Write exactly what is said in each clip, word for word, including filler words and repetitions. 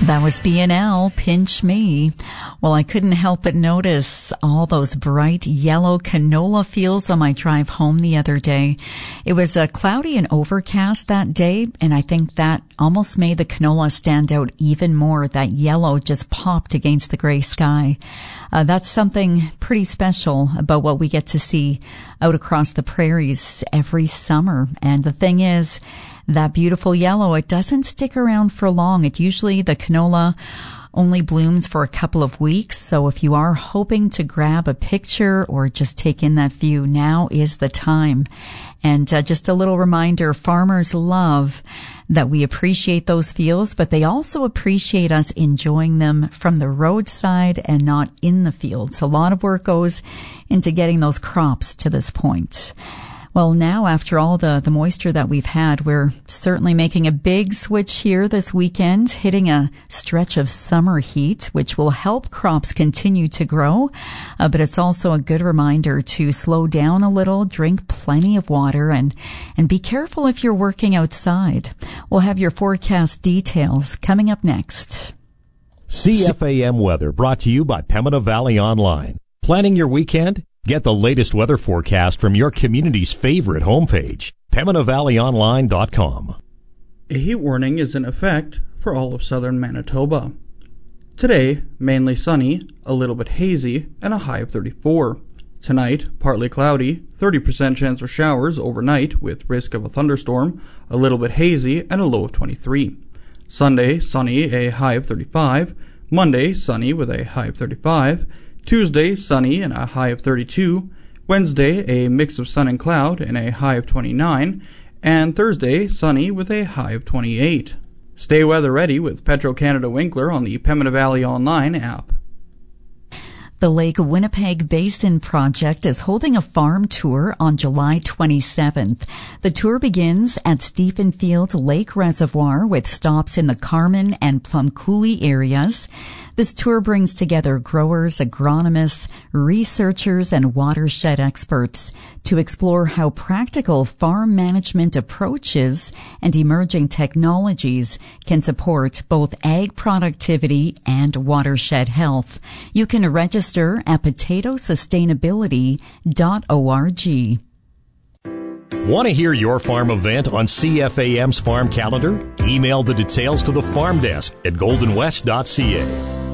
That was B and L, Pinch Me. Well, I couldn't help but notice all those bright yellow canola fields on my drive home the other day. It was uh, cloudy and overcast that day, and I think that almost made the canola stand out even more. That yellow just popped against the gray sky. Uh, that's something pretty special about what we get to see out across the prairies every summer. And the thing is, that beautiful yellow, it doesn't stick around for long. It usually, the canola only blooms for a couple of weeks. So if you are hoping to grab a picture or just take in that view, now is the time. And uh, just a little reminder, farmers love that we appreciate those fields, but they also appreciate us enjoying them from the roadside and not in the fields. A lot of work goes into getting those crops to this point. Well, now, after all the, the moisture that we've had, we're certainly making a big switch here this weekend, hitting a stretch of summer heat, which will help crops continue to grow. Uh, but it's also a good reminder to slow down a little, drink plenty of water, and, and be careful if you're working outside. We'll have your forecast details coming up next. C F A M weather brought to you by Pembina Valley Online. Planning your weekend? Get the latest weather forecast from your community's favorite homepage, Pembina Valley Online dot com. A heat warning is in effect for all of southern Manitoba. Today, mainly sunny, a little bit hazy, and a high of thirty-four. Tonight, partly cloudy, thirty percent chance for showers overnight with risk of a thunderstorm, a little bit hazy, and a low of twenty-three. Sunday, sunny, a high of thirty-five. Monday, sunny with a high of thirty-five. Tuesday, sunny and a high of thirty-two. Wednesday, a mix of sun and cloud and a high of twenty-nine. And Thursday, sunny with a high of twenty-eight. Stay weather ready with Petro-Canada Winkler on the Pembina Valley Online app. The Lake Winnipeg Basin Project is holding a farm tour on July twenty-seventh. The tour begins at Stephenfield Lake Reservoir with stops in the Carman and Plum Coulee areas. This tour brings together growers, agronomists, researchers, and watershed experts to explore how practical farm management approaches and emerging technologies can support both ag productivity and watershed health. You can register at potato sustainability dot org. Want to hear your farm event on C F A M's farm calendar? Email the details to the farm desk at golden west dot c a.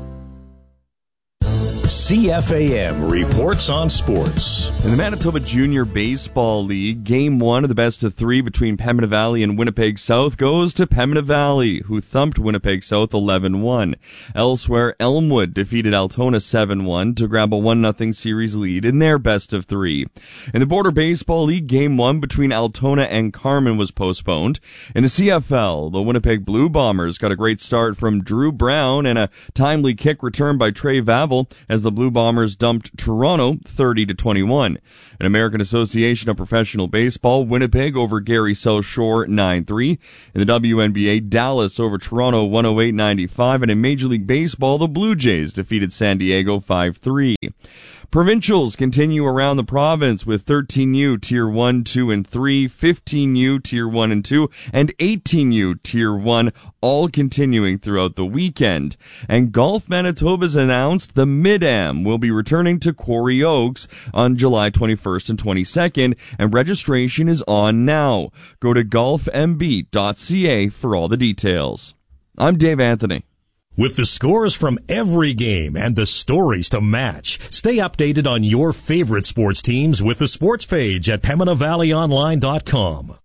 C F A M reports on sports. In the Manitoba Junior Baseball League, Game one of the best of three between Pembina Valley and Winnipeg South goes to Pembina Valley, who thumped Winnipeg South eleven one. Elsewhere, Elmwood defeated Altona seven one to grab a one nothing series lead in their best of three. In the Border Baseball League, Game one between Altona and Carman was postponed. In the C F L, the Winnipeg Blue Bombers got a great start from Drew Brown and a timely kick return by Trey Vavel as the Blue Bombers dumped Toronto thirty to twenty-one. In American Association of Professional Baseball, Winnipeg over Gary South Shore nine three. In the W N B A, Dallas over Toronto one oh eight ninety-five. And in Major League Baseball, the Blue Jays defeated San Diego five three. Provincials continue around the province with thirteen U Tier one, two, and three, fifteen U Tier one and two, and eighteen U Tier one, all continuing throughout the weekend. And Golf Manitoba's announced the Mid-Am will be returning to Quarry Oaks on July twenty-first and twenty-second, and registration is on now. Go to golf m b dot c a for all the details. I'm Dave Anthony. With the scores from every game and the stories to match, stay updated on your favorite sports teams with the sports page at Pembina Valley Online dot com.